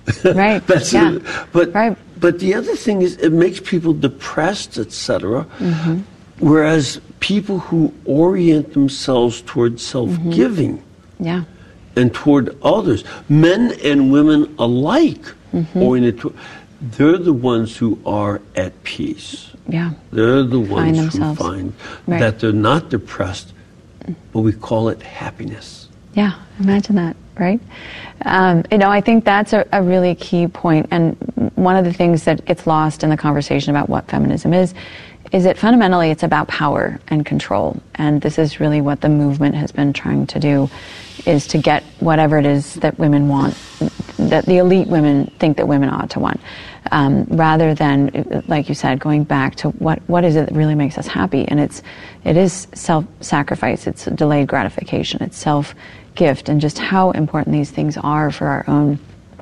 Right. But the other thing is it makes people depressed, etc. Whereas people who orient themselves toward self-giving and toward others, men and women alike, oriented toward, they're the ones who are at peace. Yeah. They're the ones who find that they're not depressed, but we call it happiness. Yeah, imagine that, right? I think that's a really key point, and one of the things that gets lost in the conversation about what feminism is that fundamentally it's about power and control, and this is really what the movement has been trying to do, is to get whatever it is that women want, that the elite women think that women ought to want, rather than, like you said, going back to what is it that really makes us happy. And it is self-sacrifice, it's delayed gratification, it's self-gift, and just how important these things are for our own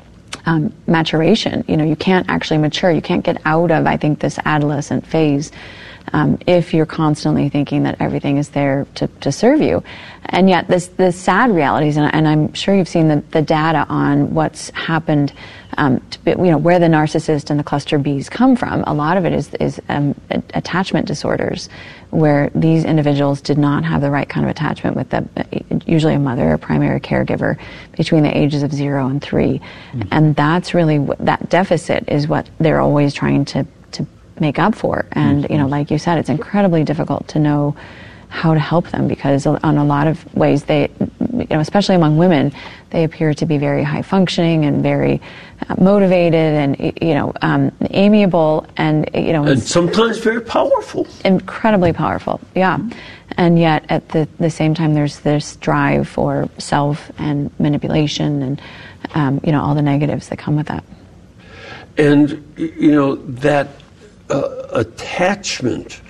maturation. You can't actually mature, you can't get out of, I think, this adolescent phase if you're constantly thinking that everything is there to serve you. And yet the sad realities, and I'm sure you've seen the data on what's happened, where the narcissist and the cluster Bs come from. A lot of it is attachment disorders, where these individuals did not have the right kind of attachment with usually a mother or primary caregiver between the ages of 0 and 3. And that's really that deficit is what they're always trying to make up for. And like you said, it's incredibly difficult to know how to help them, because on a lot of ways they, especially among women, they appear to be very high functioning and very motivated and amiable and sometimes very powerful, incredibly powerful. And yet at the same time there's this drive for self and manipulation and all the negatives that come with that. And that attachment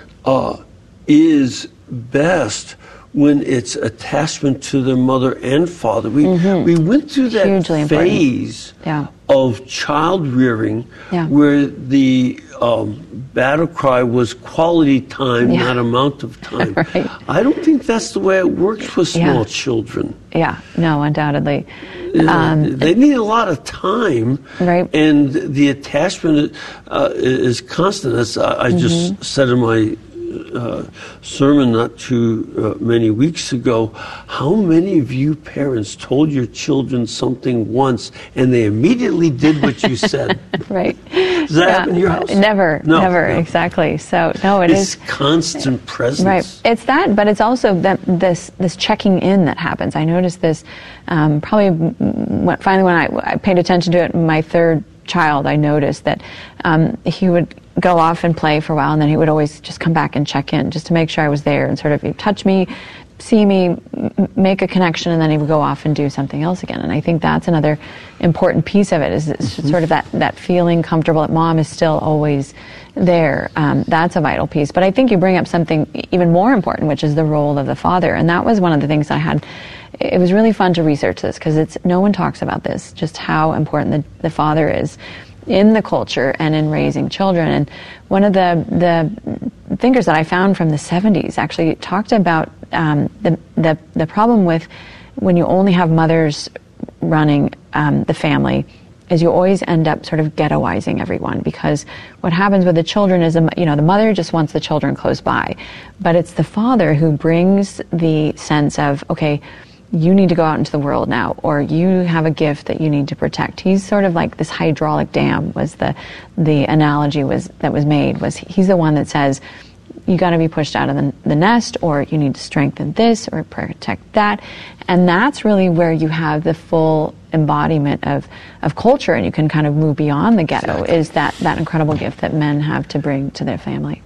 is best when it's attachment to their mother and father. We went through that hugely phase of child rearing where the battle cry was quality time, not amount of time. Right. I don't think that's the way it works for small children. Yeah, no, undoubtedly. They need a lot of time, and the attachment is constant. As I just said in my sermon not too many weeks ago, how many of you parents told your children something once and they immediately did what you said? Right. Does that happen in your house? Never, exactly. So no, it's constant presence. Right. It's that, but it's also this checking in that happens. I noticed this finally when I paid attention to it. My third child, I noticed that he would go off and play for a while, and then he would always just come back and check in just to make sure I was there and sort of touch me, see me, make a connection, and then he would go off and do something else again. And I think that's another important piece of it, is sort of that feeling comfortable that mom is still always there. That's a vital piece. But I think you bring up something even more important, which is the role of the father. And that was one of the things I had. It was really fun to research this, because no one talks about this, just how important the father is in the culture and in raising children. And one of the thinkers that I found from the 70s actually talked about the problem with when you only have mothers running the family is you always end up sort of ghettoizing everyone, because what happens with the children is the mother just wants the children close by, but it's the father who brings the sense of, okay, you need to go out into the world now, or you have a gift that you need to protect. He's sort of like this hydraulic dam, was the analogy that was made. He's the one that says, you got to be pushed out of the nest, or you need to strengthen this or protect that. And that's really where you have the full embodiment of culture, and you can kind of move beyond the ghetto, is that incredible gift that men have to bring to their family.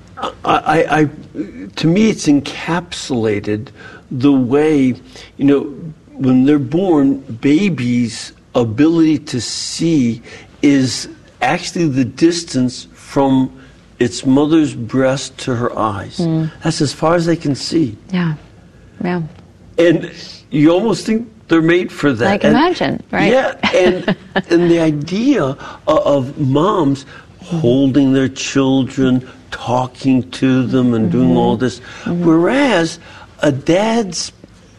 To me, it's encapsulated the way, when they're born, babies' ability to see is actually the distance from its mother's breast to her eyes. That's as far as they can see. Yeah. And you almost think they're made for that. Like, imagine, right? Yeah, and the idea of moms holding their children, talking to them, and doing all this, whereas a dad's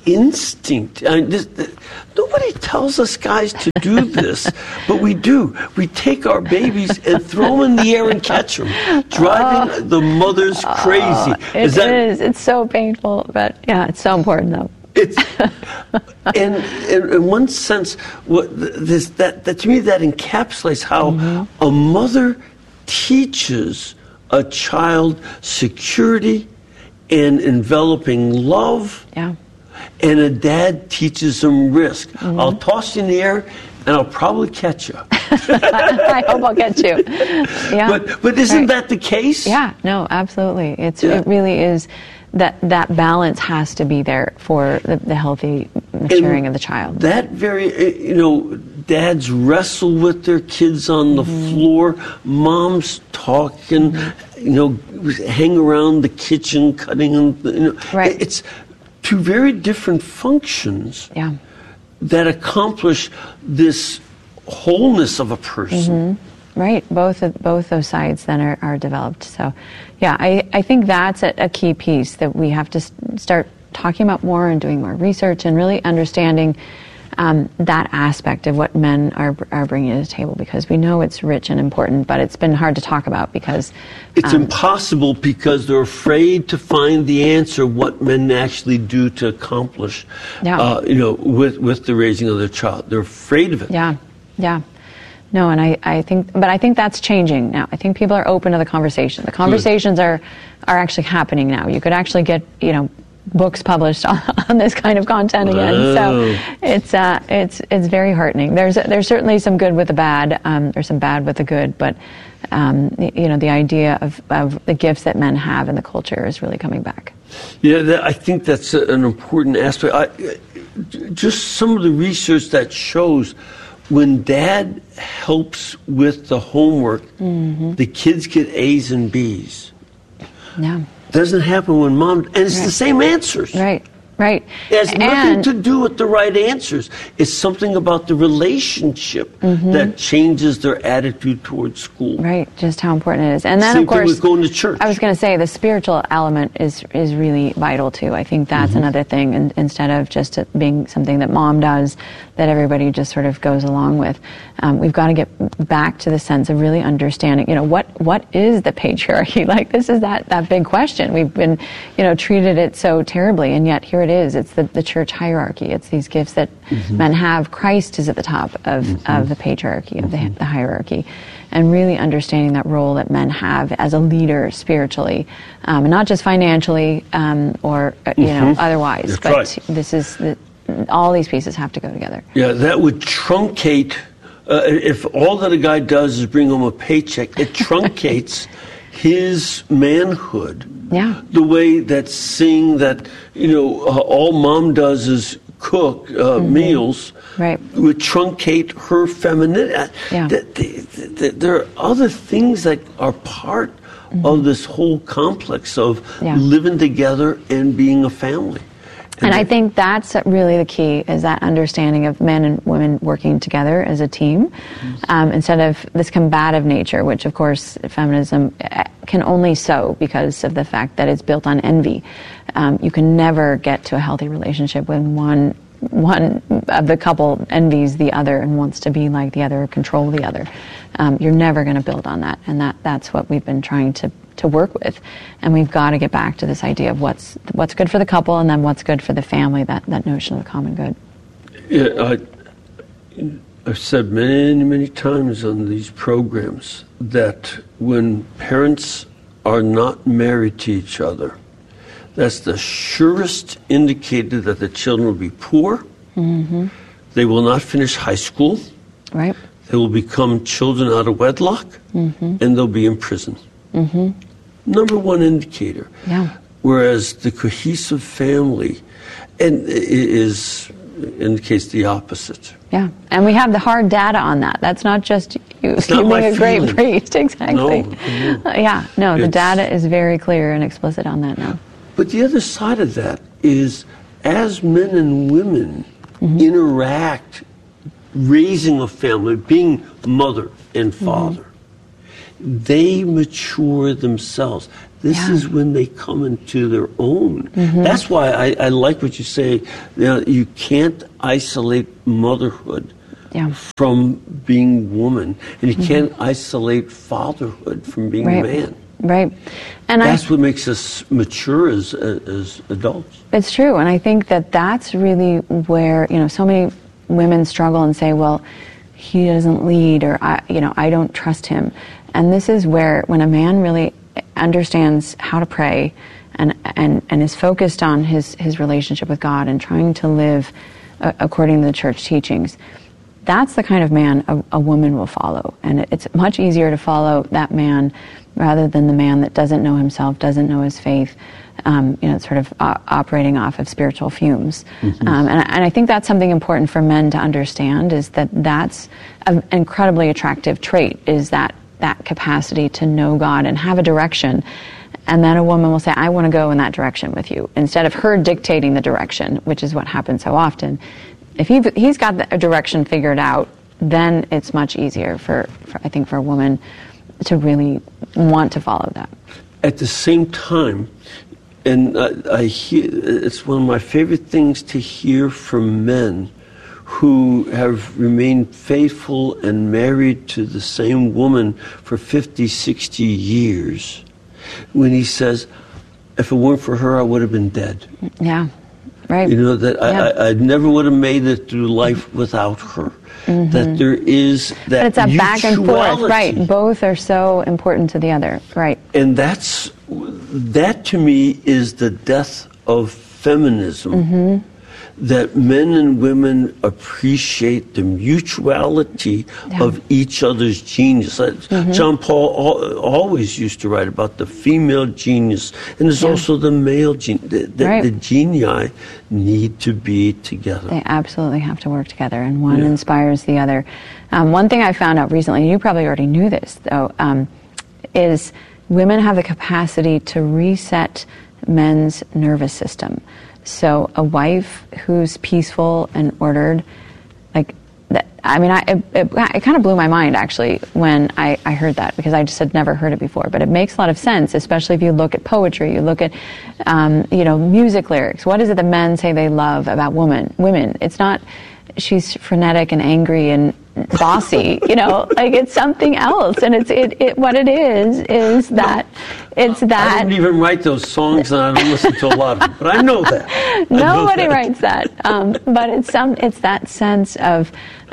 instinct. Nobody tells us guys to do this, but we do. We take our babies and throw them in the air and catch them, driving the mothers crazy. It is. It's so painful, but yeah, it's so important though. It's and in one sense, that to me that encapsulates how a mother teaches a child security and enveloping love. Yeah. And a dad teaches them risk. I'll toss you in the air, and I'll probably catch you. I hope I'll catch you. Yeah. But isn't that the case? Yeah. No, absolutely. It really is. That balance has to be there for the healthy maturing of the child. That very, dads wrestle with their kids on the floor. Moms talk and, hang around the kitchen, cutting them. Right. It's two very different functions that accomplish this wholeness of a person. Right, both those sides then are developed. So, yeah, I think that's a key piece that we have to start talking about more and doing more research and really understanding that aspect of what men are bringing to the table, because we know it's rich and important, but it's been hard to talk about because it's impossible because they're afraid to find the answer what men actually do to accomplish, with the raising of their child. They're afraid of it. Yeah. No, and I think that's changing now. I think people are open to the conversation. The conversations are actually happening now. You could actually get, books published on this kind of content again. So it's very heartening. There's certainly some good with the bad, or some bad with the good, but the idea of the gifts that men have in the culture is really coming back. Yeah, I think that's an important aspect. Just some of the research that shows when dad helps with the homework, the kids get A's and B's. Yeah. Doesn't happen when mom, and it's the same answers. Right. It has nothing to do with the right answers. It's something about the relationship that changes their attitude towards school. Right, just how important it is. And then, same of course, thing with going to church. I was going to say the spiritual element is really vital, too. I think that's another thing, and instead of just it being something that mom does that everybody just sort of goes along with. We've got to get back to the sense of really understanding, what is the patriarchy? Like, this is that big question. We've been, treated it so terribly, and yet here it is. It's the church hierarchy. It's these gifts that men have. Christ is at the top of the patriarchy, of the hierarchy. And really understanding that role that men have as a leader spiritually, and not just financially or otherwise. That's but right. This is all these pieces have to go together. Yeah, that would truncate. If all that a guy does is bring home a paycheck, it truncates his manhood. Yeah. The way that seeing that, all mom does is cook meals, right, would truncate her femininity. Yeah. There are other things that are part of this whole complex of living together and being a family. And I think that's really the key, is that understanding of men and women working together as a team, instead of this combative nature, which, of course, feminism can only sow because of the fact that it's built on envy. You can never get to a healthy relationship when one of the couple envies the other and wants to be like the other or control the other. You're never going to build on that, and that's what we've been trying to work with. And we've got to get back to this idea of what's good for the couple and then what's good for the family, that notion of the common good. Yeah, I've said many, many times on these programs that when parents are not married to each other, that's the surest indicator that the children will be poor. They will not finish high school. Right. They will become children out of wedlock, and they'll be in prison. Number one indicator. Yeah. Whereas the cohesive family indicates the opposite. Yeah, and we have the hard data on that. That's not just you being a great priest. Exactly. No. The data is very clear and explicit on that now. But the other side of that is, as men and women interact, raising a family, being mother and father, they mature themselves. This is when they come into their own. That's why I like what you say. You can't isolate motherhood from being woman, and you can't isolate fatherhood from being man. Right. And that's what makes us mature as adults. It's true. And I think that that's really where, so many women struggle and say, well, he doesn't lead, or I don't trust him. And this is where, when a man really understands how to pray and is focused on his relationship with God and trying to live according to the church teachings, that's the kind of man a woman will follow. And it's much easier to follow that man rather than the man that doesn't know himself, doesn't know his faith, sort of operating off of spiritual fumes. And I think that's something important for men to understand, is that's an incredibly attractive trait, is that capacity to know God and have a direction. And then a woman will say, I want to go in that direction with you, instead of her dictating the direction, which is what happens so often. If he's got a direction figured out, then it's much easier for a woman to really want to follow that. At the same time, and I hear, it's one of my favorite things to hear from men who have remained faithful and married to the same woman for 50, 60 years, when he says, if it weren't for her, I would have been dead. Yeah. Right. I never would have made it through life without her. That there is that but it's a mutuality. Back and forth, right? Both are so important to the other, right? And that to me is the death of feminism. That men and women appreciate the mutuality of each other's genius. John Paul always used to write about the female genius, and there's also the male genius. The genii need to be together. They absolutely have to work together, and one inspires the other. One thing I found out recently, and you probably already knew this, though, is women have the capacity to reset men's nervous system. So a wife who's peaceful and ordered, like that, it kind of blew my mind, actually, when I heard that, because I just had never heard it before. But it makes a lot of sense, especially if you look at poetry, you look at, music lyrics. What is it that men say they love about women? It's not she's frenetic and angry and bossy, it's something else. And what it is that it's that. I didn't even write those songs, and I don't listen to a lot of them, but I know that. Nobody writes that. But it's that sense of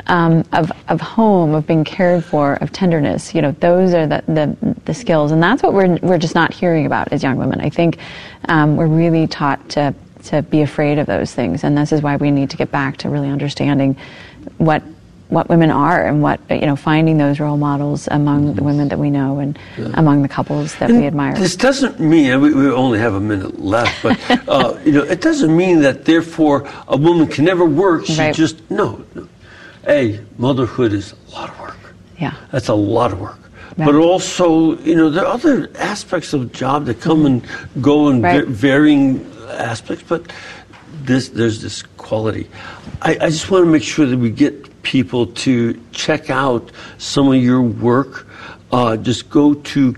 home, of being cared for, of tenderness. Those are the skills, and that's what we're just not hearing about as young women. I think we're really taught to be afraid of those things, and this is why we need to get back to really understanding what women are, and finding those role models among the women that we know, and among the couples that we admire. This doesn't mean, we only have a minute left, but it doesn't mean that therefore a woman can never work. She just no. Hey, motherhood is a lot of work. Yeah, that's a lot of work. Right. But also, there are other aspects of the job that come and go in varying aspects. But there's this quality. I just want to make sure that we get people to check out some of your work. Just go to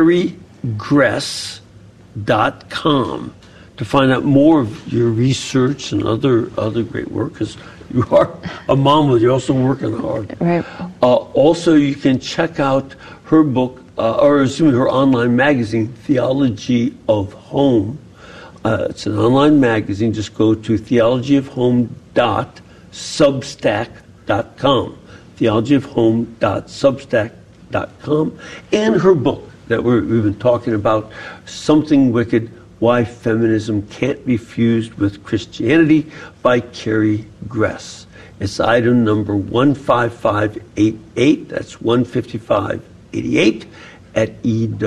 CarrieGress.com to find out more of your research and other great work, because you are a mom, but you're also working hard. Right. Also, you can check out her book, her online magazine, Theology of Home. It's an online magazine. Just go to theologyofhome.substack.com. theologyofhome.substack.com. And her book that we've been talking about, Something Wicked, Why Feminism Can't Be Fused with Christianity, by Carrie Gress. It's item number 15588. That's 15588 at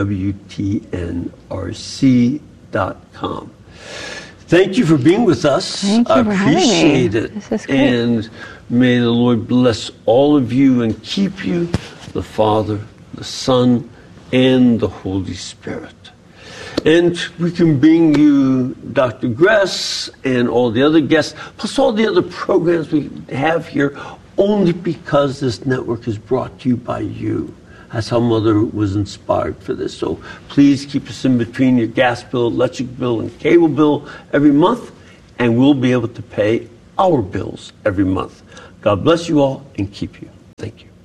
EWTNRC.com. Thank you for being with us. Thank you for having me. I appreciate it. This is great. And may the Lord bless all of you and keep you, the Father, the Son, and the Holy Spirit. And we can bring you Dr. Gress and all the other guests, plus all the other programs we have here, only because this network is brought to you by you. That's how Mother was inspired for this. So please keep us in between your gas bill, electric bill, and cable bill every month, and we'll be able to pay our bills every month. God bless you all and keep you. Thank you.